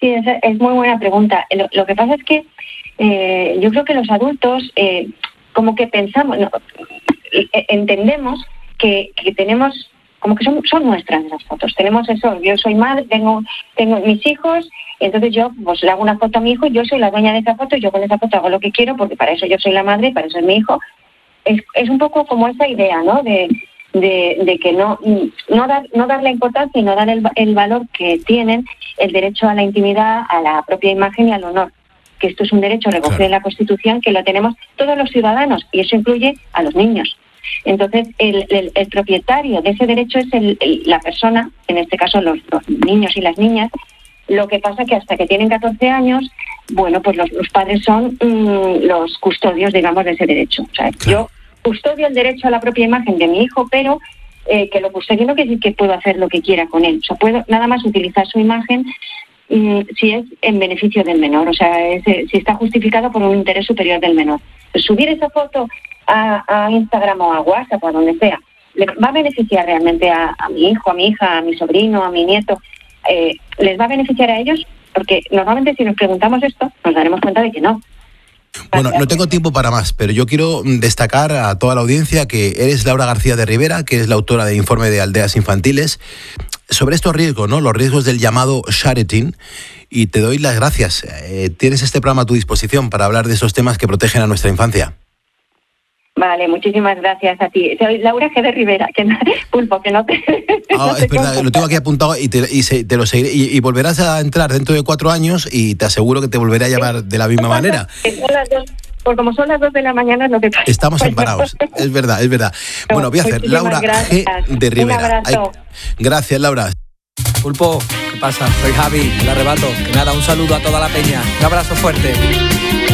Sí, es muy buena pregunta. Lo que pasa es que yo creo que los adultos como que pensamos, no, entendemos que tenemos, como que son nuestras las fotos. Tenemos eso, yo soy madre, tengo mis hijos, entonces yo pues le hago una foto a mi hijo y yo soy la dueña de esa foto y yo con esa foto hago lo que quiero porque para eso yo soy la madre y para eso es mi hijo. Es un poco como esa idea, ¿no? De que no darle importancia y no dar el valor que tienen el derecho a la intimidad, a la propia imagen y al honor. Que esto es un derecho recogido en la Constitución que lo tenemos todos los ciudadanos y eso incluye a los niños. Entonces, el propietario de ese derecho es la persona, en este caso los niños y las niñas. Lo que pasa que hasta que tienen 14 años, bueno, pues los padres son los custodios, digamos, de ese derecho. O sea, yo custodio el derecho a la propia imagen de mi hijo, pero que lo custodio no quiere decir que puedo hacer lo que quiera con él. O sea, puedo nada más utilizar su imagen si es en beneficio del menor, o sea, si está justificado por un interés superior del menor. Subir esa foto a Instagram o a WhatsApp o a donde sea, ¿le va a beneficiar realmente a mi hijo, a mi hija, a mi sobrino, a mi nieto? ¿Les va a beneficiar a ellos? Porque normalmente si nos preguntamos esto, nos daremos cuenta de que no. Bueno, no tengo tiempo para más, pero yo quiero destacar a toda la audiencia que eres Laura García de Rivera, que es la autora de Informe de Aldeas Infantiles, sobre estos riesgos, ¿no? Los riesgos del llamado sharing, y te doy las gracias. Tienes este programa a tu disposición para hablar de esos temas que protegen a nuestra infancia. Vale, muchísimas gracias a ti. Soy Laura G. de Rivera, Pulpo, que no te... Es verdad, lo tengo aquí apuntado y te lo seguiré. Y volverás a entrar dentro de 4 años y te aseguro que te volveré a llamar de la misma manera. Pues como son las 2 de la mañana, no te pasa. Estamos empanados, es verdad. Bueno, voy a hacer Laura G. de Rivera. Un abrazo. Gracias, Laura. Pulpo, ¿qué pasa? Soy Javi, el arrebato. Que nada, un saludo a toda la peña. Un abrazo fuerte.